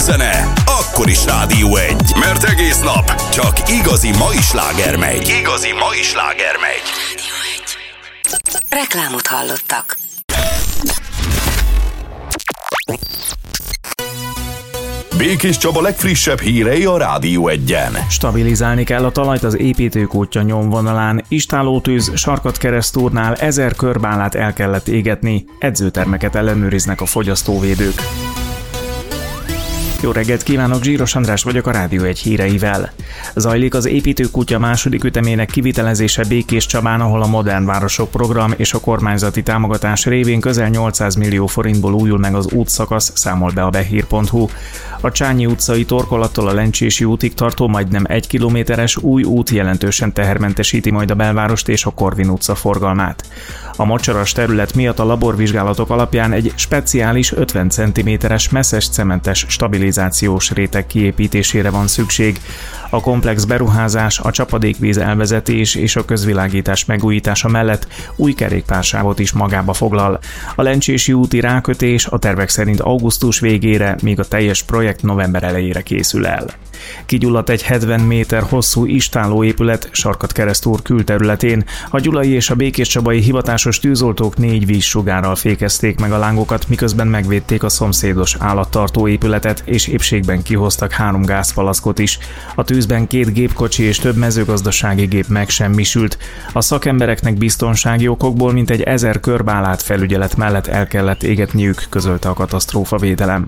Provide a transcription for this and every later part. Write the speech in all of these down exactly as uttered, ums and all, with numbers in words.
zene, akkor is Rádió egy. Mert egész nap csak igazi mai sláger megy. Igazi mai sláger megy. Rádió egy. Reklámot hallottak. Békés Csaba legfrissebb hírei a Rádió egyen. Stabilizálni kell a talajt az építőkútja nyomvonalán. Istállótűz Sarkadkeresztúrnál ezer körbálát el kellett égetni. Edzőtermeket ellenőriznek a fogyasztóvédők. Jó reggelt kívánok, Zsíros András vagyok a Rádió egy híreivel. Zajlik az építőkútja második ütemének kivitelezése Békés Csabán, ahol a Modern Városok program és a kormányzati támogatás révén közel nyolcszáz millió forintból újul meg az útszakasz, számolt be a behír pont hu. A Csányi utcai torkolattól a Lencsési útig tartó majdnem egy kilométeres új út jelentősen tehermentesíti majd a belvárost és a Korvin utca forgalmát. A mocsaras terület miatt a laborvizsgálatok alapján egy speciális ötven centiméteres messzes cementes stabilizációs réteg kiépítésére van szükség. A komplex beruházás, a csapadékvíz elvezetés és a közvilágítás megújítása mellett új kerékpársávot is magába foglal. A Lencsési úti rákötés a tervek szerint augusztus végére, míg a teljes projekt november elejére készül el. Kigyulladt egy hetven méter hosszú istállóépület Sarkadkeresztúr külterületén. A gyulai és a békéscsabai hivatásos tűzoltók négy vízsugárral fékezték meg a lángokat, miközben megvédték a szomszédos állattartó épületet, és épségben kihoztak három gázpalaszkot is. A tűzben két gépkocsi és több mezőgazdasági gép megsemmisült. A szakembereknek biztonsági okokból mintegy ezer körbálát felügyelet mellett el kellett égetniük, közölte a katasztrófavédelem.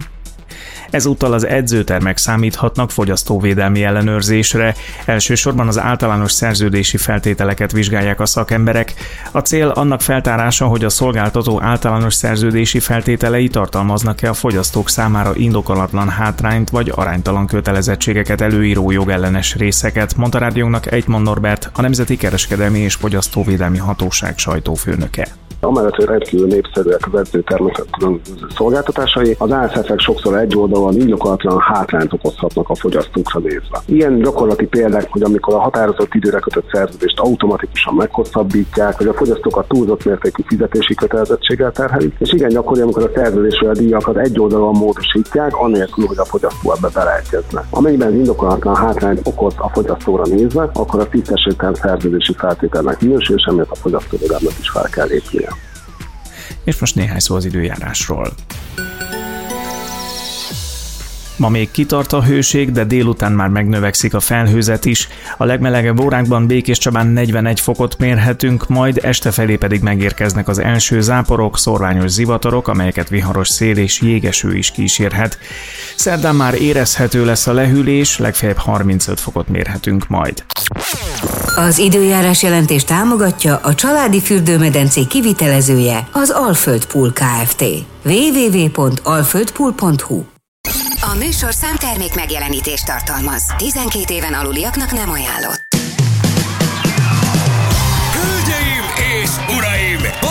Ezúttal az edzőtermek számíthatnak fogyasztóvédelmi ellenőrzésre. Elsősorban az általános szerződési feltételeket vizsgálják a szakemberek. A cél annak feltárása, hogy a szolgáltató általános szerződési feltételei tartalmaznak-e a fogyasztók számára indokolatlan hátrányt vagy aránytalan kötelezettségeket előíró jogellenes részeket, mondta rádiónknak Egyman Norbert, a Nemzeti Kereskedelmi és Fogyasztóvédelmi Hatóság sajtófőnöke. Amellett, hogy rendkívül népszerűek az edzőtermek szolgáltatásai, az á es ef-ek sokszor egyoldalúan indokolatlan hátrányt okozhatnak a fogyasztókra nézve. Ilyen gyakorlati példák, hogy amikor a határozott időre kötött szerződést automatikusan meghosszabbítják, vagy a fogyasztókat túlzott mértékű fizetési kötelezettséggel terhelik, és igen gyakori, amikor a szerződésről a díjakat egyoldalúan módosítják, anélkül, hogy a fogyasztó ebbe beleegyezne. Amennyiben az indokolatlan hátrányt okoz a fogyasztóra nézve, akkor a tisztességtelen szerződési feltételnek minősül, és emiatt a fogyasztóvédelmet is fel kell lépnie. És most néhány szó az időjárásról. Ma még kitart a hőség, de délután már megnövekszik a felhőzet is. A legmelegebb órákban Békés Csabán negyvenegy fokot mérhetünk, majd este felé pedig megérkeznek az első záporok, szorványos zivatarok, amelyeket viharos szél és jégeső is kísérhet. Szerdán már érezhető lesz a lehűlés, legfeljebb harmincöt fokot mérhetünk majd. Az időjárás jelentés támogatja a családi fürdőmedencé kivitelezője, az Alföld Pool Kft. double-u double-u double-u pont alföld pool pont hu. A műsor számtermék megjelenítést tartalmaz. tizenkét éven aluliaknak nem ajánlott. Hölgyeim és uraim!